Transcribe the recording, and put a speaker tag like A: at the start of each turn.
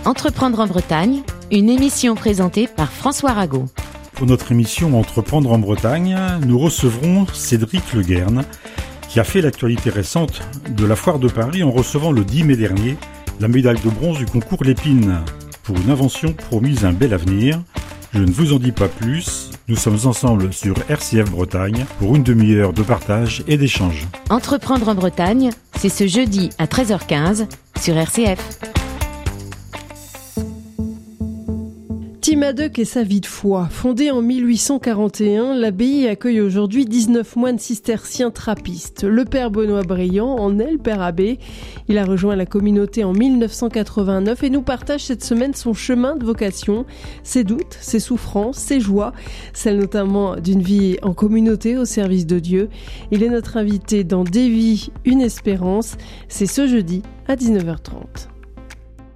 A: Entreprendre en Bretagne, une émission présentée par François Rago.
B: Pour notre émission Entreprendre en Bretagne, nous recevrons Cédric Le Guern, qui a fait l'actualité récente de la Foire de Paris en recevant le 10 mai dernier la médaille de bronze du concours Lépine pour une invention promise un bel avenir. Je ne vous en dis pas plus, nous sommes ensemble sur RCF Bretagne pour une demi-heure de partage et d'échange.
A: Entreprendre en Bretagne, c'est ce jeudi à 13h15 sur RCF.
C: Timadeuc et sa vie de foi. Fondée en 1841, l'abbaye accueille aujourd'hui 19 moines cisterciens trappistes. Le père Benoît Briand en est le père abbé. Il a rejoint la communauté en 1989 et nous partage cette semaine son chemin de vocation, ses doutes, ses souffrances, ses joies, celle notamment d'une vie en communauté au service de Dieu. Il est notre invité dans Des vies, une espérance. C'est ce jeudi à 19h30.